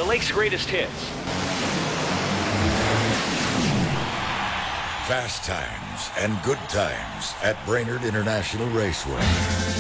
the Lake's greatest hits. Fast times and good times at Brainerd International Raceway.